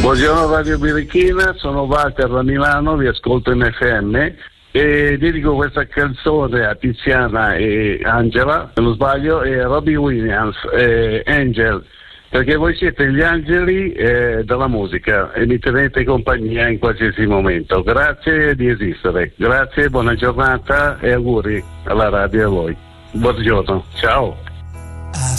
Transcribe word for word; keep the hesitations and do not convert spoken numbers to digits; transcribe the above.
Buongiorno Radio Birichina, sono Walter da Milano, vi ascolto in F M e dedico questa canzone a Tiziana e Angela, se non sbaglio, e Robbie Williams, e Angel, perché voi siete gli angeli eh, della musica e mi tenete compagnia in qualsiasi momento. Grazie di esistere, grazie, buona giornata e auguri alla radio e a voi. Buongiorno, ciao.